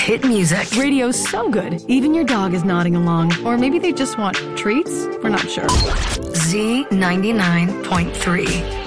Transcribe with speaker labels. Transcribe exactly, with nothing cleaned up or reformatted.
Speaker 1: hit music.
Speaker 2: Radio's so good, even your dog is nodding along. Or maybe they just want treats? We're not sure.
Speaker 1: Z ninety-nine point three.